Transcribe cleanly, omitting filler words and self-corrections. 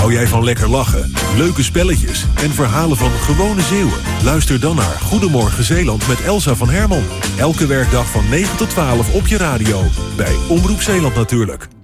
Hou jij van lekker lachen, leuke spelletjes en verhalen van gewone Zeeuwen? Luister dan naar Goedemorgen Zeeland met Elsa van Herman. Elke werkdag van 9 tot 12 op je radio. Bij Omroep Zeeland natuurlijk.